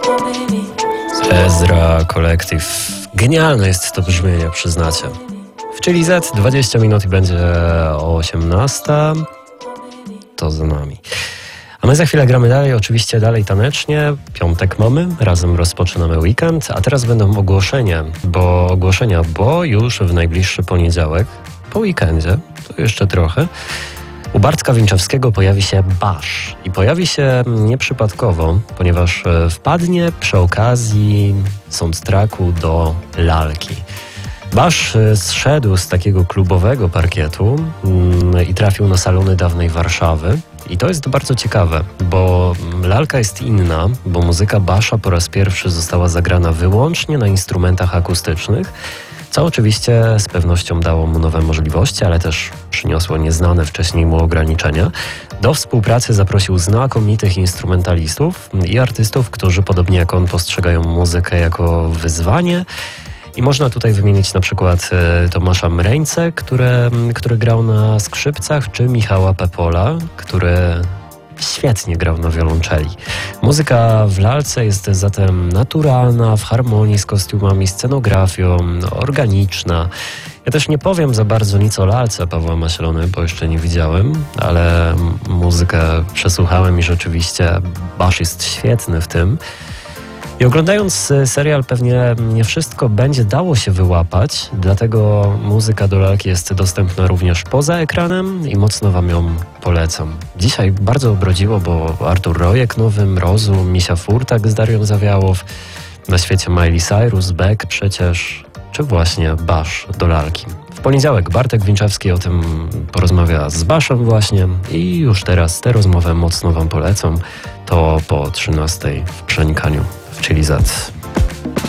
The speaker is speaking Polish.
Ezra Collective. Genialne jest to brzmienie, przyznacie. W Chili Z 20 minut i będzie o 18. To za nami. A my za chwilę gramy dalej, oczywiście dalej tanecznie. Piątek mamy, razem rozpoczynamy weekend, a teraz będą ogłoszenia, bo już w najbliższy poniedziałek, po weekendzie, to jeszcze trochę, u Bartka Winczewskiego pojawi się Bash. I pojawi się nieprzypadkowo, ponieważ wpadnie przy okazji soundtracku do Lalki. Bash zszedł z takiego klubowego parkietu i trafił na salony dawnej Warszawy. I to jest bardzo ciekawe, bo Lalka jest inna, bo muzyka Basha po raz pierwszy została zagrana wyłącznie na instrumentach akustycznych, co oczywiście z pewnością dało mu nowe możliwości, ale też przyniosło nieznane wcześniej mu ograniczenia. Do współpracy zaprosił znakomitych instrumentalistów i artystów, którzy podobnie jak on postrzegają muzykę jako wyzwanie. I można tutaj wymienić na przykład Tomasza Mreńce, który grał na skrzypcach, czy Michała Pepola, który świetnie grał na wiolonczeli. Muzyka w Lalce jest zatem naturalna, w harmonii z kostiumami, scenografią, organiczna. Ja też nie powiem za bardzo nic o Lalce Pawła Maślony, bo jeszcze nie widziałem, ale muzykę przesłuchałem i rzeczywiście Bash jest świetny w tym. I oglądając serial pewnie nie wszystko będzie dało się wyłapać, dlatego muzyka do Lalki jest dostępna również poza ekranem i mocno wam ją polecam. Dzisiaj bardzo obrodziło, bo Artur Rojek nowy, Mrozu, Misia Furtak z Darią Zawiałow, na świecie Miley Cyrus, Beck przecież, czy właśnie Bash do Lalki. W poniedziałek Bartek Winczewski o tym porozmawia z Bashem właśnie i już teraz tę rozmowę mocno wam polecam. To po 13:00 w Przenikaniu w Chili Z.